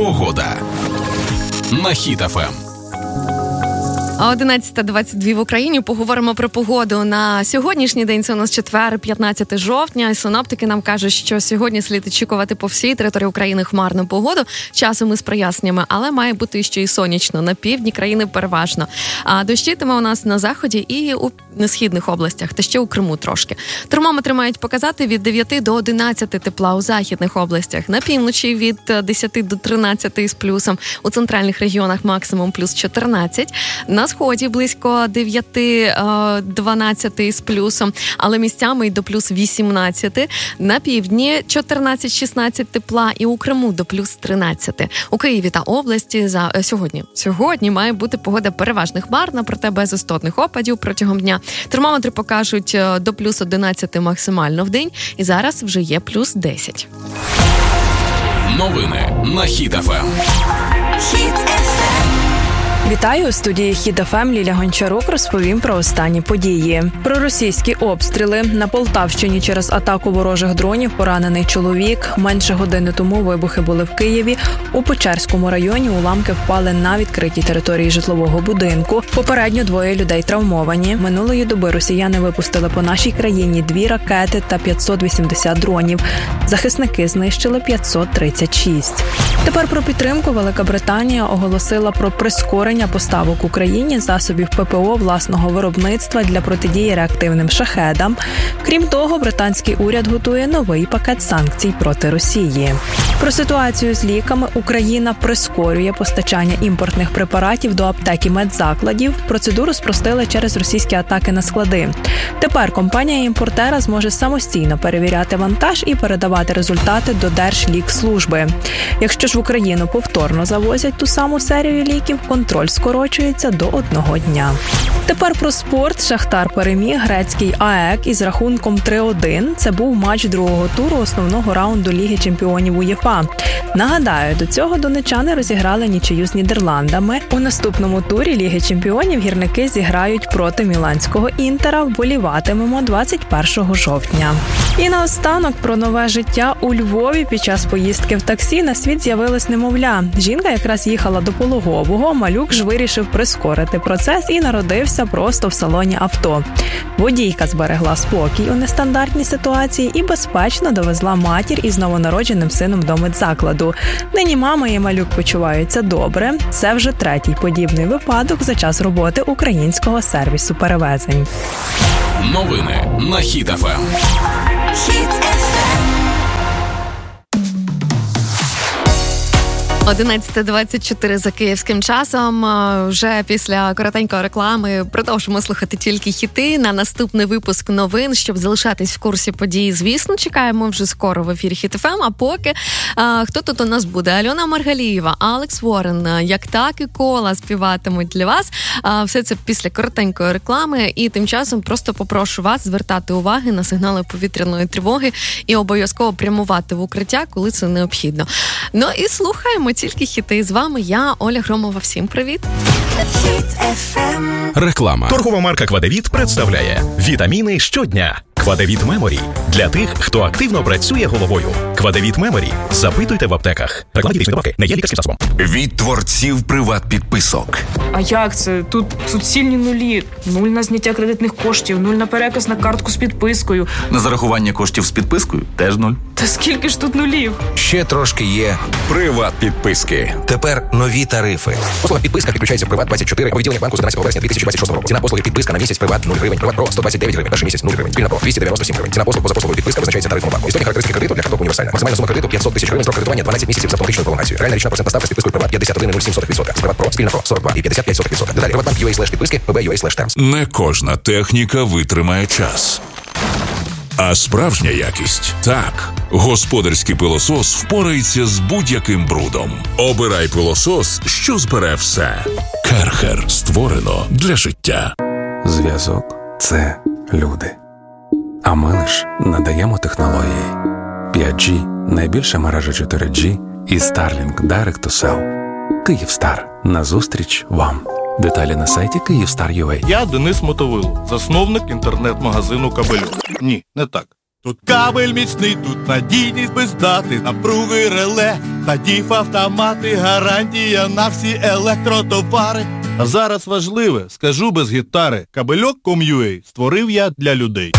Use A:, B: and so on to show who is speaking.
A: Погода на Хіт ФМ.
B: 11:22 в Україні. Поговоримо про погоду на сьогоднішній день. Це у нас четвер, 15 жовтня. І синоптики нам кажуть, що сьогодні слід очікувати по всій території України хмарну погоду. Часом із проясненнями, але має бути ще й сонячно. На півдні країни переважно. А дощитиме у нас на заході і у східних областях, та ще у Криму трошки. Термометри мають показати від 9 до 11 тепла у західних областях. На півночі від 10 до 13 із плюсом. У центральних регіонах максимум плюс 14. На сході близько 9-12 із плюсом, але місцями й до плюс 18. На півдні 14-16 тепла і у Криму до плюс 13. У Києві та області сьогодні має бути погода переважно хмарна, проте без істотних опадів протягом дня. Термометри покажуть до плюс 11 максимально в день, і зараз вже є плюс 10.
A: Новини на Хіт ФМ.
C: Вітаю, у студії Хіт ФМ Ліля Гончарук розповім про останні події. Про російські обстріли. На Полтавщині через атаку ворожих дронів поранений чоловік. Менше години тому вибухи були в Києві. У Печерському районі уламки впали на відкритій території житлового будинку. Попередньо 2 людей травмовані. Минулої доби росіяни випустили по нашій країні 2 ракети та 580 дронів. Захисники знищили 536. Тепер про підтримку. Велика Британія оголосила про прискорення поставок Україні засобів ППО власного виробництва для протидії реактивним шахедам. Крім того, британський уряд готує новий пакет санкцій проти Росії. Про ситуацію з ліками. Україна прискорює постачання імпортних препаратів до аптек і медзакладів. Процедуру спростили через російські атаки на склади. Тепер компанія-імпортера зможе самостійно перевіряти вантаж і передавати результати до Держлікслужби. Якщо ж в Україну повторно завозять ту саму серію ліків, контроль скорочується до 1 дня. Тепер про спорт. Шахтар переміг грецький АЕК із рахунком 3-1. Це був матч другого туру основного раунду Ліги чемпіонів УЄФА. Нагадаю, до цього донечани розіграли нічию з Нідерландами. У наступному турі Ліги чемпіонів гірники зіграють проти міланського Інтера. Вболіватимемо 21 жовтня. І наостанок про нове життя у Львові. Під час поїздки в таксі на світ з'явилось немовля. Жінка якраз їхала до пологового, малюк ж вирішив прискорити процес і народився просто в салоні авто. Водійка зберегла спокій у нестандартній ситуації і безпечно довезла матір із новонародженим сином до медзакладу. Нині мама і малюк почуваються добре. Це вже 3-й подібний випадок за час роботи українського сервісу перевезень.
A: Новини на Хіт ФМ.
B: Хіт ФМ. 11:24 за київським часом. Вже після коротенької реклами продовжимо слухати тільки хіти. На наступний випуск новин, щоб залишатись в курсі подій, звісно, чекаємо вже скоро в ефірі Хіт ФМ. А поки хто тут у нас буде? Альона Маргалієва, Алекс Уоррен, Як так і Кола співатимуть для вас. Все це після коротенької реклами. І тим часом просто попрошу вас звертати уваги на сигнали повітряної тривоги і обов'язково прямувати в укриття, коли це необхідно. Ну і слухаємо тільки хіти. З вами я, Оля Громова. Всім привіт!
A: Реклама. Торгова марка «Квадевіт» представляє вітаміни щодня. «Квадевіт Меморі» для тих, хто активно працює головою. «Квадевіт Меморі» запитуйте в аптеках. Реклама дійсної добавки не є лікарським засобом.
D: Від творців приват-підписок.
E: А як це? Тут суцільні нулі. 0 на зняття кредитних коштів, 0 на переказ на картку з підпискою.
D: На зарахування коштів з підпискою теж 0.
E: Та скільки ж тут нулів?
F: Ще трошки є.
D: Приват-підписки.
F: Тепер нові тарифи.
G: Послуга підписка підключається в Приват24 або відділення банку з 11 вересня 2026 року. Ціна послуги підписка на місяць Приват 0 гривень, Приват Про 129 гривень, перший місяць 0 гривень, Спільна Про 297 гривень. Ціна послуг поза послугою підписка визначається тарифом банку. Істотні характеристики кредиту для карток універсальна. Максимальна сума кредиту 500 тисяч гривень, строк кредитування 12 місяців з автоматичною пролонгацією. Реальна річна процентна ставка з підпискою Приват 51,07%. З Приват Про, Спільна Про 42,55%. Деталі Приватбанк.ua підписки, pb.ua/terms.
H: Не кожна техніка витримає час. А справжня якість – так. Господарський пилосос впорається з будь-яким брудом. Обирай пилосос, що збере все. Керхер створено для життя.
I: Зв'язок – це люди. А ми лиш надаємо технології. 5G – найбільша мережа 4G і Starlink Direct to Cell. Київстар. Назустріч вам. Деталі на сайті Kyivstar.ua.
J: Я Денис Мотовило, засновник інтернет-магазину «Кабелю». Ні, не так. Тут кабель міцний, тут надійність без дати, напруги реле, та діф автомати, гарантія на всі електротовари. А зараз важливе, скажу без гітари, кабельок.com.ua створив я для людей.